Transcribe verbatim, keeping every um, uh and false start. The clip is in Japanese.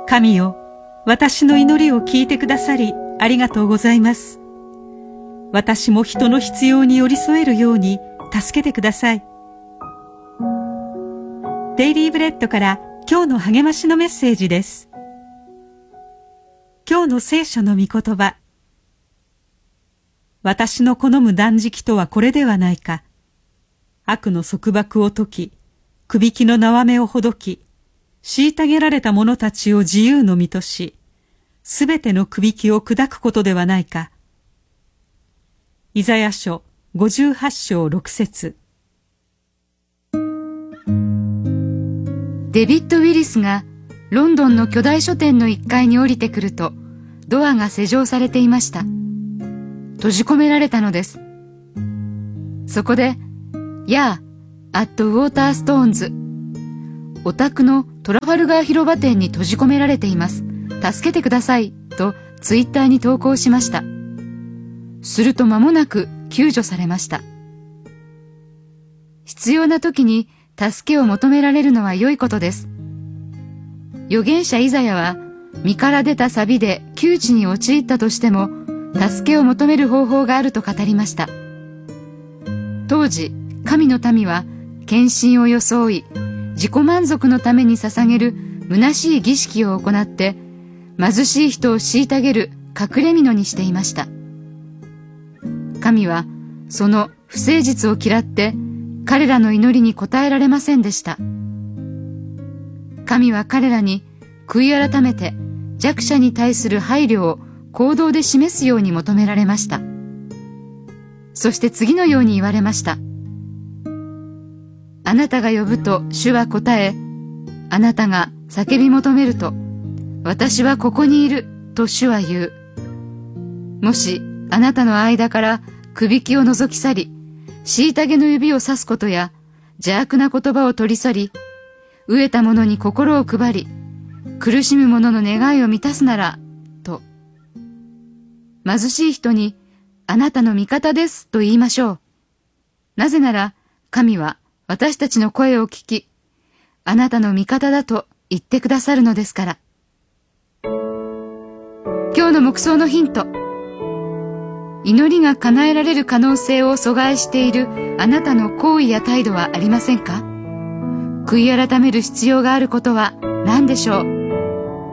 神よ、私の祈りを聞いてくださりありがとうございます。私も人の必要に寄り添えるように助けてください。デイリーブレッドから今日の励ましのメッセージです。今日の聖書の御言葉。私の好む断食とはこれではないか。悪の束縛を解き、くびきの縄目をほどき、虐げられた者たちを自由の身とし、すべてのくびきを砕くことではないか。イザヤ書ごじゅうはち章ろく節。 デビッド・ウィリスがロンドンの巨大書店のいっかいに降りてくると、ドアが施錠されていました。閉じ込められたのです。そこで、やあ、アット・ウォーターストーンズ。お宅のトラファルガー広場店に閉じ込められています。助けてください。とツイッターに投稿しました。すると間もなく救助されました。必要な時に助けを求められるのは良いことです。預言者イザヤは、身から出た錆で窮地に陥ったとしても、助けを求める方法があると語りました。当時、神の民は、献身を装い、自己満足のために捧げる虚しい儀式を行って、貧しい人を虐げる隠れ蓑にしていました。神は、その不誠実を嫌って、彼らの祈りに応えられませんでした。神は彼らに悔い改めて弱者に対する配慮を行動で示すように求められました。そして次のように言われました。あなたが呼ぶと主は答え、あなたが叫び求めると、私はここにいると主は言う。もしあなたの間からくびきを除き去り、虐げの指を刺すことや邪悪な言葉を取り去り、飢えた者に心を配り、苦しむ者の願いを満たすなら、と。貧しい人に、あなたの味方ですと言いましょう。なぜなら、神は私たちの声を聞き、あなたの味方だと言ってくださるのですから。今日の黙想のヒント。祈りが叶えられる可能性を阻害しているあなたの行為や態度はありませんか？悔い改める必要があることは何でしょう？